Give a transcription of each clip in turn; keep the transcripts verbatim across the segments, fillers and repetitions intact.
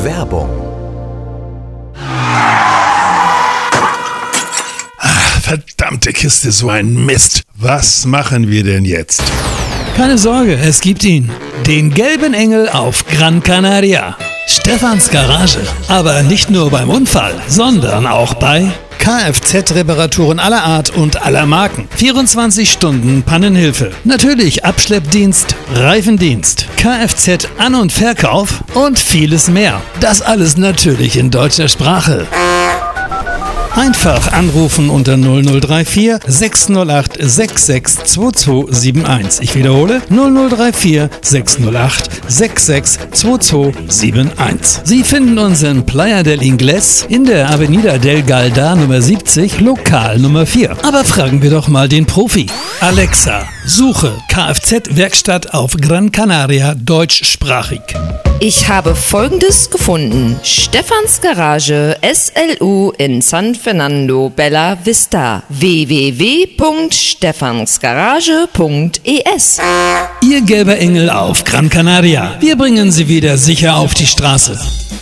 Werbung. Ach, verdammte Kiste, so ein Mist. Was machen wir denn jetzt? Keine Sorge, es gibt ihn. Den gelben Engel auf Gran Canaria. Stefans Garage. Aber nicht nur beim Unfall, sondern auch bei Kfz-Reparaturen aller Art und aller Marken. vierundzwanzig Stunden Pannenhilfe. Natürlich Abschleppdienst, Reifendienst, Kfz-An- und Verkauf und vieles mehr. Das alles natürlich in deutscher Sprache. Einfach anrufen unter null null drei vier sechs null acht sechs sechs zwei zwei sieben eins. Ich wiederhole null null drei vier sechs null acht sechs sechs zwei zwei sieben eins. Sie finden uns in Playa del Ingles in der Avenida del Galda Nummer siebzig, Lokal Nummer vier. Aber fragen wir doch mal den Profi. Alexa, suche Kfz-Werkstatt auf Gran Canaria deutschsprachig. Ich habe Folgendes gefunden. Stefans Garage S L U in San Fernando Bella Vista. w w w punkt stefansgarage punkt e s. Ihr gelber Engel auf Gran Canaria. Wir bringen Sie wieder sicher auf die Straße.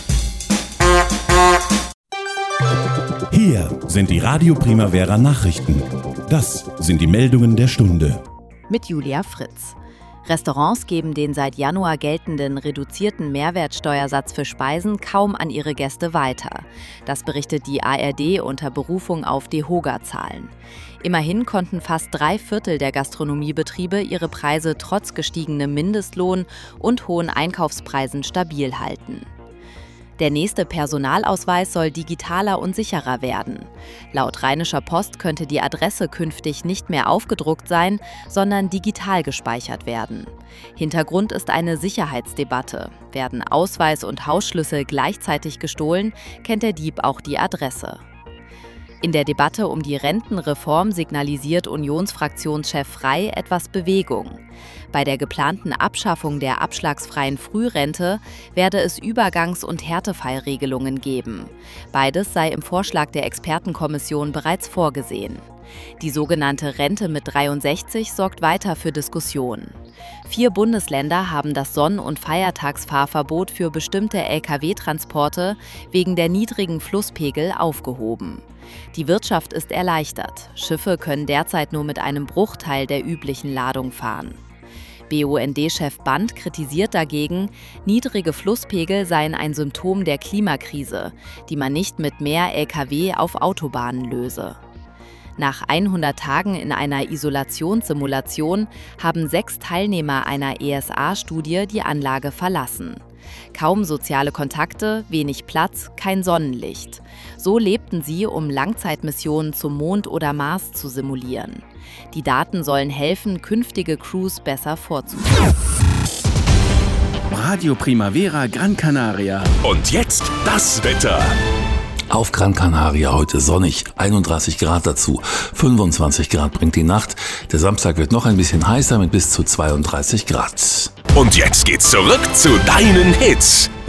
Hier sind die Radio Primavera Nachrichten. Das sind die Meldungen der Stunde. Mit Julia Fritz. Restaurants geben den seit Januar geltenden reduzierten Mehrwertsteuersatz für Speisen kaum an ihre Gäste weiter. Das berichtet die A R D unter Berufung auf DEHOGA-Zahlen. Immerhin konnten fast drei Viertel der Gastronomiebetriebe ihre Preise trotz gestiegenem Mindestlohn und hohen Einkaufspreisen stabil halten. Der nächste Personalausweis soll digitaler und sicherer werden. Laut Rheinischer Post könnte die Adresse künftig nicht mehr aufgedruckt sein, sondern digital gespeichert werden. Hintergrund ist eine Sicherheitsdebatte. Werden Ausweis und Hausschlüssel gleichzeitig gestohlen, kennt der Dieb auch die Adresse. In der Debatte um die Rentenreform signalisiert Unionsfraktionschef Frey etwas Bewegung. Bei der geplanten Abschaffung der abschlagsfreien Frührente werde es Übergangs- und Härtefallregelungen geben. Beides sei im Vorschlag der Expertenkommission bereits vorgesehen. Die sogenannte Rente mit dreiundsechzig sorgt weiter für Diskussionen. Vier Bundesländer haben das Sonn- und Feiertagsfahrverbot für bestimmte L K W-Transporte wegen der niedrigen Flusspegel aufgehoben. Die Wirtschaft ist erleichtert. Schiffe können derzeit nur mit einem Bruchteil der üblichen Ladung fahren. B U N D-Chef Band kritisiert dagegen, niedrige Flusspegel seien ein Symptom der Klimakrise, die man nicht mit mehr L K W auf Autobahnen löse. Nach hundert Tagen in einer Isolationssimulation haben sechs Teilnehmer einer E S A-Studie die Anlage verlassen. Kaum soziale Kontakte, wenig Platz, kein Sonnenlicht. So lebten sie, um Langzeitmissionen zum Mond oder Mars zu simulieren. Die Daten sollen helfen, künftige Crews besser vorzubereiten. Radio Primavera Gran Canaria. Und jetzt das Wetter. Auf Gran Canaria heute sonnig, einunddreißig Grad dazu, fünfundzwanzig Grad bringt die Nacht. Der Samstag wird noch ein bisschen heißer mit bis zu zweiunddreißig Grad. Und jetzt geht's zurück zu deinen Hits.